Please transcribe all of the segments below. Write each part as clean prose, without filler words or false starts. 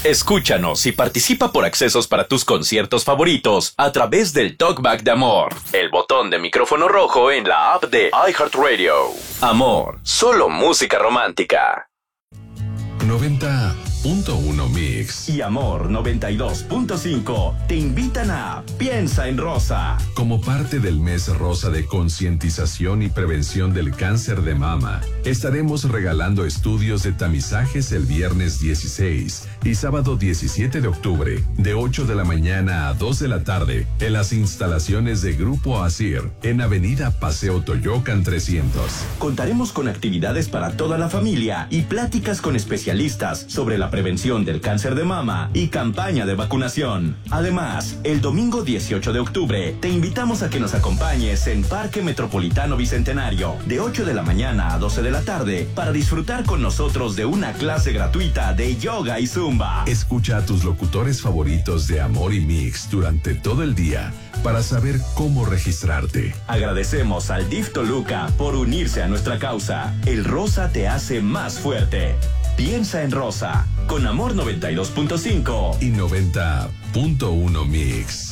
Escúchanos y participa por accesos para tus conciertos favoritos a través del Talkback de Amor, el botón de micrófono rojo en la app de iHeartRadio. Amor, solo música romántica. 90.1 Mix y Amor 92.5 te invitan a Piensa en Rosa. Como parte del mes rosa de concientización y prevención del cáncer de mama, estaremos regalando estudios de tamizajes el viernes 16 y sábado 17 de octubre, de 8 de la mañana a 2 de la tarde, en las instalaciones de Grupo Asir, en Avenida Paseo Toyocan 300. Contaremos con actividades para toda la familia y pláticas con especialistas sobre la prevención del cáncer de mama y campaña de vacunación. Además, el domingo 18 de octubre te invitamos a que nos acompañes en Parque Metropolitano Bicentenario de 8 de la mañana a 12 de la tarde para disfrutar con nosotros de una clase gratuita de yoga y zumba. Escucha a tus locutores favoritos de Amor y Mix durante todo el día para saber cómo registrarte. Agradecemos al DIF Toluca por unirse a nuestra causa. El rosa te hace más fuerte. Piensa en Rosa, con Amor 92.5 y 90.1 Mix.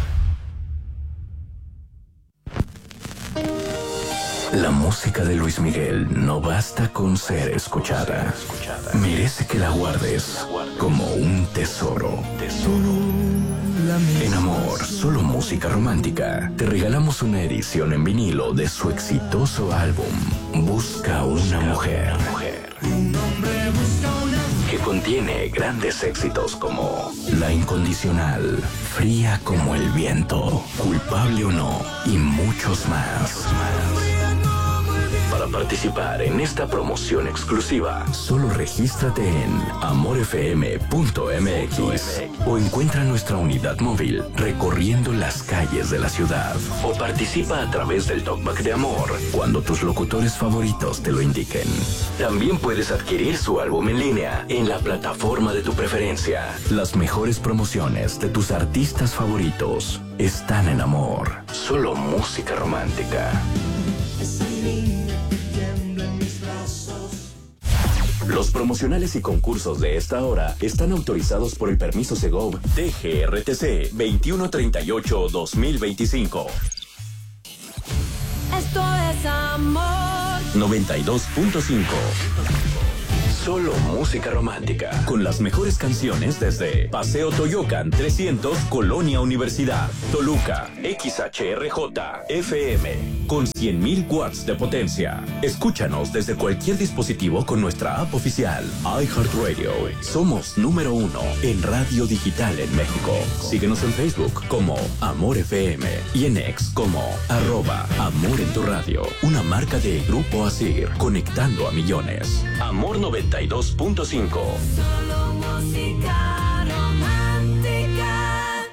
La música de Luis Miguel no basta con ser escuchada. Merece que la guardes como un tesoro. En Amor, solo música romántica, te regalamos una edición en vinilo de su exitoso álbum Busca una mujer, que contiene grandes éxitos como La Incondicional, Fría como el viento, Culpable o no y muchos más. Para participar en esta promoción exclusiva, solo regístrate en amorfm.mx o encuentra nuestra unidad móvil recorriendo las calles de la ciudad, o participa a través del Talkback de Amor cuando tus locutores favoritos te lo indiquen. También puedes adquirir su álbum en línea en la plataforma de tu preferencia. Las mejores promociones de tus artistas favoritos están en Amor, solo música romántica. Los promocionales y concursos de esta hora están autorizados por el permiso Segov DGRTC 2138-2025. Esto es Amor 92.5. Solo música romántica, con las mejores canciones desde Paseo Toyocan 300, Colonia Universidad, Toluca, XHRJ, FM, con 100.000 watts de potencia. Escúchanos desde cualquier dispositivo con nuestra app oficial, iHeartRadio. Somos número 1 en radio digital en México. Síguenos en Facebook como Amor FM y en X como @Amor en tu radio. Una marca de Grupo Asir, conectando a millones. Amor 92.5. Solo música romántica.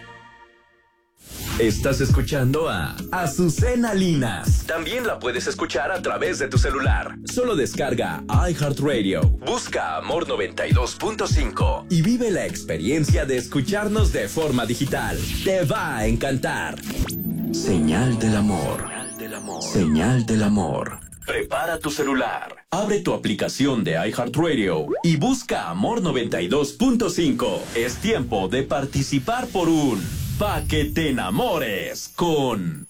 Estás escuchando a Azucena Linas. También la puedes escuchar a través de tu celular. Solo descarga iHeartRadio, busca Amor 92.5 y vive la experiencia de escucharnos de forma digital. Te va a encantar. Señal del amor. Señal del amor. Prepara tu celular, abre tu aplicación de iHeartRadio y busca Amor 92.5. Es tiempo de participar por un Pa' que te enamores con...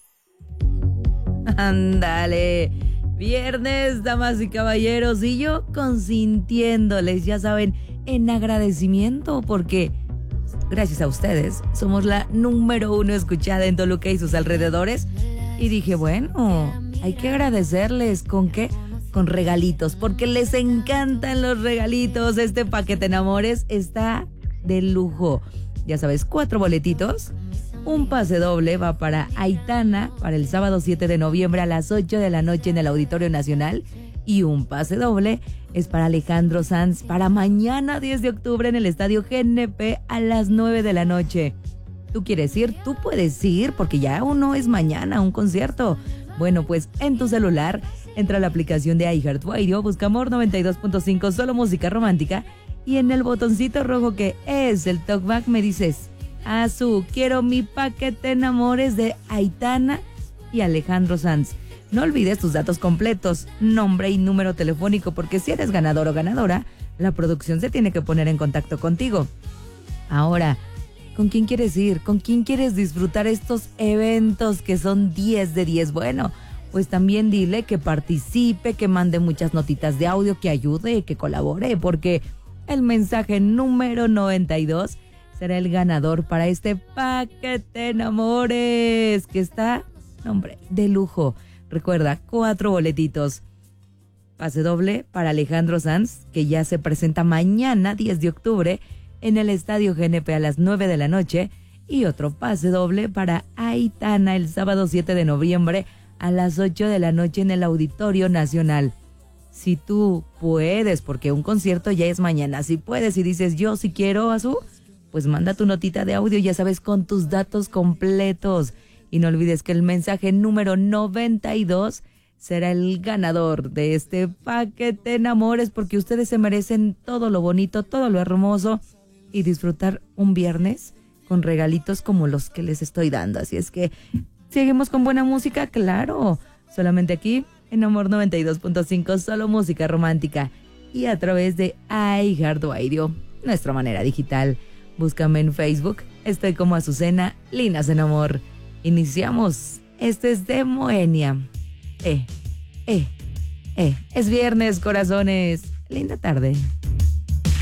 Ándale, viernes, damas y caballeros, y yo consintiéndoles, ya saben, en agradecimiento, porque gracias a ustedes somos la número 1 escuchada en Toluca y sus alrededores. Y dije, bueno, hay que agradecerles. ¿Con qué? Con regalitos, porque les encantan los regalitos. Este Pa' que te enamores está de lujo. Ya sabes, 4 boletitos. Un pase doble va para Aitana para el sábado 7 de noviembre a las 8 de la noche en el Auditorio Nacional. Y un pase doble es para Alejandro Sanz para mañana 10 de octubre en el Estadio GNP a las 9 de la noche. ¿Tú quieres ir? Tú puedes ir, porque ya uno es mañana, un concierto. Bueno, pues en tu celular entra a la aplicación de iHeartRadio, busca Amor 92.5, solo música romántica, y en el botoncito rojo que es el talkback me dices: Azu, quiero mi Pa' que te enamores de Aitana y Alejandro Sanz. No olvides tus datos completos, nombre y número telefónico, porque si eres ganador o ganadora, la producción se tiene que poner en contacto contigo. Ahora, ¿con quién quieres ir? ¿Con quién quieres disfrutar estos eventos que son 10 de 10? Bueno, pues también dile que participe, que mande muchas notitas de audio, que ayude, que colabore, porque el mensaje número 92 será el ganador para este paquete enamores, que está, hombre, de lujo. Recuerda, 4 boletitos. Pase doble para Alejandro Sanz, que ya se presenta mañana, 10 de octubre, en el Estadio GNP a las 9 de la noche. Y otro pase doble para Aitana el sábado 7 de noviembre a las 8 de la noche en el Auditorio Nacional. Si tú puedes, porque un concierto ya es mañana, si puedes y dices yo sí quiero, Azú, pues manda tu notita de audio, ya sabes, con tus datos completos. Y no olvides que el mensaje número 92 será el ganador de este paquete enamores, porque ustedes se merecen todo lo bonito, todo lo hermoso y disfrutar un viernes con regalitos como los que les estoy dando. Así es que seguimos con buena música, claro, solamente aquí en Amor 92.5, solo música romántica y a través de iHeartRadio, nuestra manera digital. Búscame en Facebook, estoy como Azucena Linas en Amor. Iniciamos, este es de Moenia. Es viernes, corazones. Linda tarde.